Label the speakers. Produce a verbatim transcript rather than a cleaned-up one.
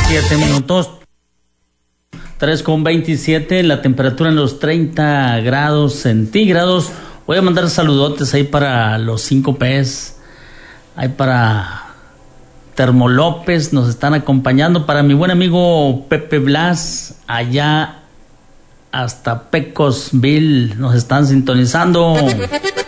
Speaker 1: veintisiete minutos. tres con veintisiete, la temperatura en los treinta grados centígrados. Voy a mandar saludotes ahí para los cinco P's, ahí para Termo López, nos están acompañando, para mi buen amigo Pepe Blas, allá hasta Pecosville, nos están sintonizando.